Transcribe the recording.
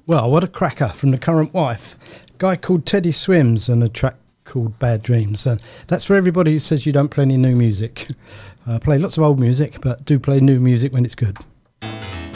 Well, what a cracker from The Current Wife. A guy called Teddy Swims and a track called Bad Dreams. That's for everybody who says you don't play any new music. I play lots of old music, but do play new music when it's good.